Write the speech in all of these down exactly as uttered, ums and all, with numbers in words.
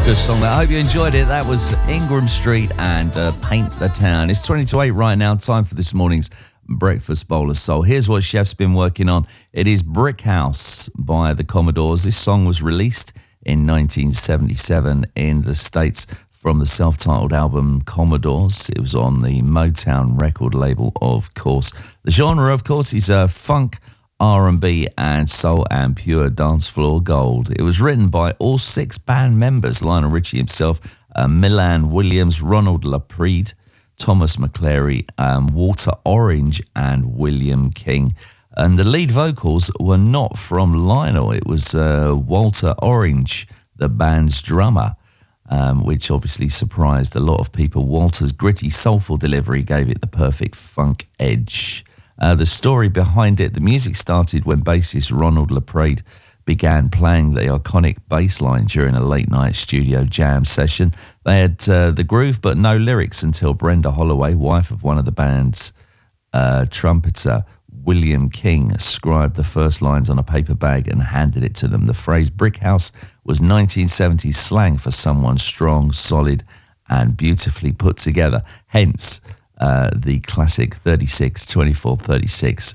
Good song there. I hope you enjoyed it. That was Ingram Street and uh, Paint the Town. It's twenty to eight right now. Time for this morning's Breakfast Bowl of Soul. Here's what Chef's been working on. It is Brick House by the Commodores. This song was released in nineteen seventy-seven in the States from the self-titled album Commodores. It was on the Motown record label, of course. The genre, of course, is uh, funk, R and B and soul and pure dance floor gold. It was written by all six band members, Lionel Richie himself, uh, Milan Williams, Ronald LaPrade, Thomas McClary, um, Walter Orange and William King. And the lead vocals were not from Lionel. It was uh, Walter Orange, the band's drummer, um, which obviously surprised a lot of people. Walter's gritty, soulful delivery gave it the perfect funk edge. Uh, the story behind it, the music started when bassist Ronald LaPrade began playing the iconic bass line during a late-night studio jam session. They had uh, the groove but no lyrics until Brenda Holloway, wife of one of the band's uh, trumpeter, William King, scribed the first lines on a paper bag and handed it to them. The phrase brick house was nineteen seventies slang for someone strong, solid, and beautifully put together. Hence, Uh, the classic thirty-six twenty-four thirty-six.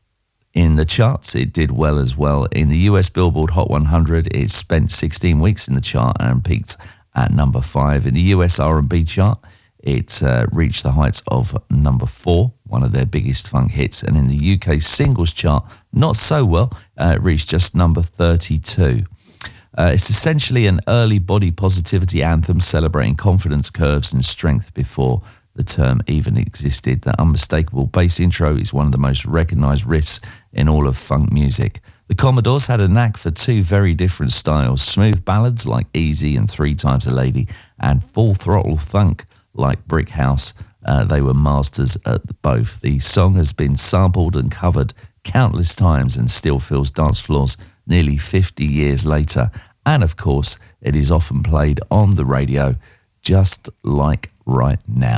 In the charts, it did well as well. In the U S Billboard Hot one hundred, it spent sixteen weeks in the chart and peaked at number five. In the U S R and B chart, it uh, reached the heights of number four, one of their biggest funk hits. And in the U K singles chart, not so well, uh, it reached just number thirty-two. Uh, it's essentially an early body positivity anthem celebrating confidence, curves and strength before the term even existed. The unmistakable bass intro is one of the most recognised riffs in all of funk music. The Commodores had a knack for two very different styles, smooth ballads like Easy and Three Times a Lady, and full throttle funk like Brick House. Uh, they were masters at both. The song has been sampled and covered countless times and still fills dance floors nearly fifty years later. And of course, it is often played on the radio, just like right now.